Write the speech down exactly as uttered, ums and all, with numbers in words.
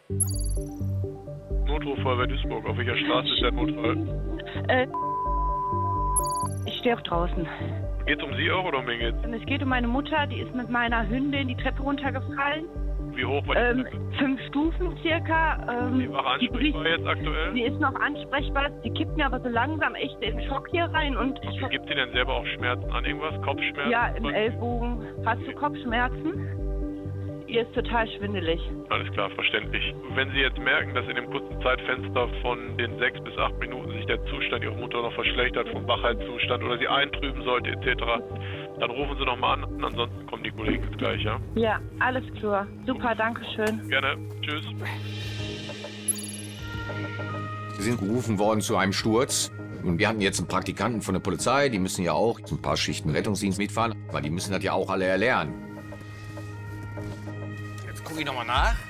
Notruf Feuerwehr Duisburg. Auf welcher Straße ist der Notfall? Äh, ich stehe auch draußen. Geht's um Sie auch oder um wen geht's? Es geht um meine Mutter, die ist mit meiner Hündin die Treppe runtergefallen. Wie hoch war die Ähm, Treppe? fünf Stufen circa. Ähm, Die war ansprechbar jetzt aktuell? Sie ist noch ansprechbar. Sie kippt mir aber so langsam echt den Schock hier rein. Und ich Gibt sie denn selber auch Schmerzen an irgendwas? Kopfschmerzen? ja, im Ellbogen. Hast du Kopfschmerzen? Ihr ist total schwindelig. Alles klar, verständlich. Wenn Sie jetzt merken, dass in dem kurzen Zeitfenster von den sechs bis acht Minuten sich der Zustand Ihrer Mutter noch verschlechtert, vom Wachheitszustand oder sie eintrüben sollte et cetera, dann rufen Sie nochmal an. Ansonsten kommen die Kollegen jetzt gleich, ja? Ja, alles klar. Super, danke schön. Gerne. Tschüss. Wir sind gerufen worden zu einem Sturz. Und wir hatten jetzt einen Praktikanten von der Polizei, die müssen ja auch ein paar Schichten Rettungsdienst mitfahren, weil die müssen das ja auch alle erlernen. Jetzt gucke ich nochmal nach.